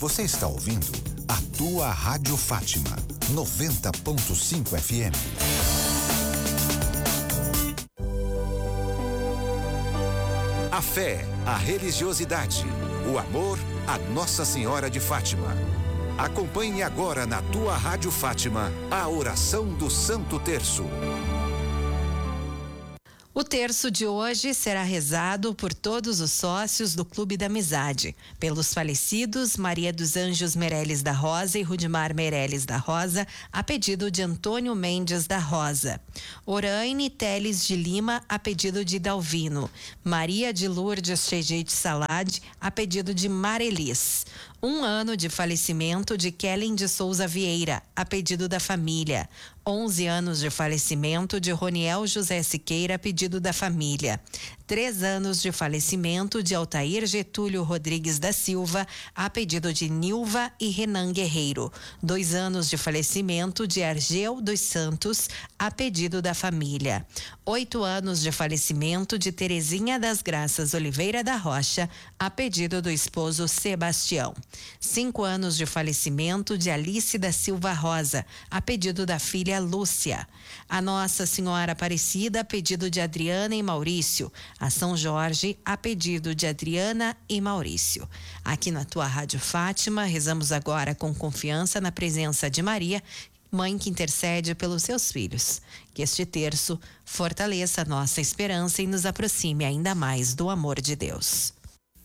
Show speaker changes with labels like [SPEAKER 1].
[SPEAKER 1] Você está ouvindo a tua Rádio Fátima, 90.5 FM. A fé, a religiosidade, o amor a Nossa Senhora de Fátima. Acompanhe agora na tua Rádio Fátima a oração do Santo Terço.
[SPEAKER 2] O terço de hoje será rezado por todos os sócios do Clube da Amizade, pelos falecidos Maria dos Anjos Meirelles da Rosa e Rudimar Meirelles da Rosa, a pedido de Antônio Mendes da Rosa. Oraine Teles de Lima, a pedido de Dalvino. Maria de Lourdes Chegete Salade, a pedido de Marelis. 1 ano de falecimento de Kellen de Souza Vieira, a pedido da família. 11 anos de falecimento de Roniel José Siqueira, a pedido da família. 3 anos de falecimento de Altair Getúlio Rodrigues da Silva, a pedido de Nilva e Renan Guerreiro. 2 anos de falecimento de Argel dos Santos, a pedido da família. 8 anos de falecimento de Terezinha das Graças Oliveira da Rocha, a pedido do esposo Sebastião. 5 anos de falecimento de Alice da Silva Rosa, a pedido da filha Lúcia. A Nossa Senhora Aparecida, a pedido de Adriana e Maurício. A São Jorge, a pedido de Adriana e Maurício. Aqui na tua Rádio Fátima, rezamos agora com confiança na presença de Maria, mãe que intercede pelos seus filhos. Que este terço fortaleça a nossa esperança e nos aproxime ainda mais do amor de Deus.